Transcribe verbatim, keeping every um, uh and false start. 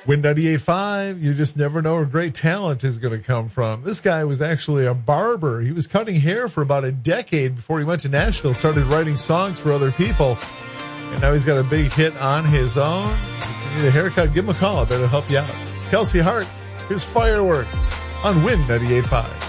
Win ninety-eight point five, you just never know where great talent is going to come from. This guy was actually a barber. He was cutting hair for about a decade before he went to Nashville, started writing songs for other people, and now he's got a big hit on his own. If you need a haircut, give him a call. I better help you out. Kelsey Hart, his Fireworks on Win ninety-eight point five.